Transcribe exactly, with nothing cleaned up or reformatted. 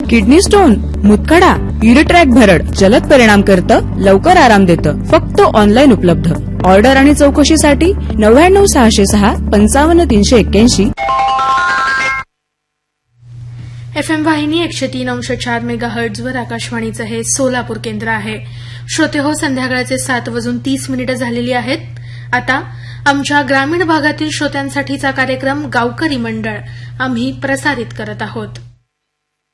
Kidney stone, मुतखडा, युरिट्रॅक भरड जलद परिणाम करतं, लवकर आराम देतं. फक्त ऑनलाईन उपलब्ध. ऑर्डर आणि चौकशीसाठी नव्याण्णव सहाशे सहा पंचावन्न तीनशे एक्क्याऐंशी. एफ एम वाहिनी एकशे तीन अंश चार मेगा हर्ट्झवर आकाशवाणीचं हे सोलापूर केंद्र आहे. श्रोते हो, संध्याकाळचे सात वाजून तीस मिनिटं झालेली आहेत. आता आमच्या ग्रामीण भागातील श्रोत्यांसाठीचा कार्यक्रम गावकरी मंडळ आम्ही प्रसारित करत आहोत.